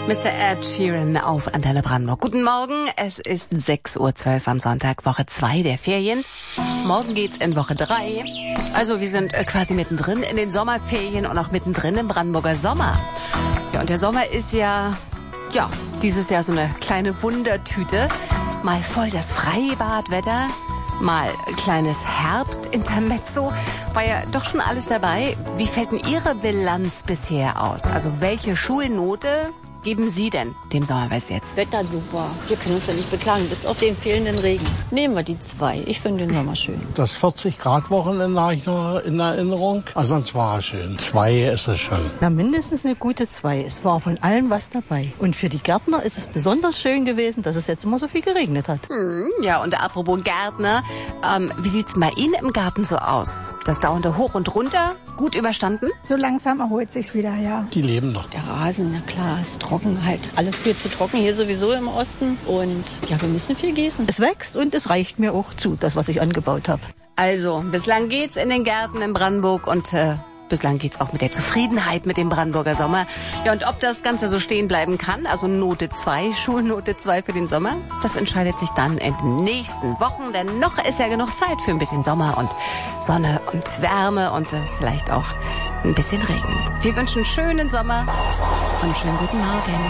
Mr. Ed Sheeran auf Antenne Brandenburg. Guten Morgen, es ist 6:12 Uhr am Sonntag, Woche 2 der Ferien. Morgen geht's in Woche 3. Also wir sind quasi mittendrin in den Sommerferien und auch mittendrin im Brandenburger Sommer. Ja, und der Sommer ist ja, dieses Jahr so eine kleine Wundertüte. Mal voll das Freibadwetter, mal kleines Herbstintermezzo. War ja doch schon alles dabei. Wie fällt denn Ihre Bilanz bisher aus? Also welche Schulnote geben Sie denn dem Sommerfest jetzt? Wetter super. Wir können uns ja nicht beklagen, bis auf den fehlenden Regen. Nehmen wir die 2. Ich finde den Sommer schön. Das 40-Grad-Wochenende habe ich noch in Erinnerung. Also sonst war es schön. 2 ist es schon. Na, mindestens eine gute 2. Es war von allem was dabei. Und für die Gärtner ist es besonders schön gewesen, dass es jetzt immer so viel geregnet hat. Ja, und apropos Gärtner, wie sieht's bei Ihnen im Garten so aus? Das dauernde Hoch und Runter, gut überstanden? So langsam erholt sich's wieder, ja. Die leben noch. Der Rasen, na klar, ist trocken halt. Alles viel zu trocken hier sowieso im Osten. Und ja, wir müssen viel gießen. Es wächst und es reicht mir auch zu, das, was ich angebaut habe. Also, bislang geht's in den Gärten in Brandenburg und bislang geht's auch mit der Zufriedenheit mit dem Brandenburger Sommer. Ja, und ob das Ganze so stehen bleiben kann, also Note 2, Schulnote 2 für den Sommer, das entscheidet sich dann in den nächsten Wochen, denn noch ist ja genug Zeit für ein bisschen Sommer und Sonne und Wärme und vielleicht auch ein bisschen Regen. Wir wünschen schönen Sommer und schönen guten Morgen.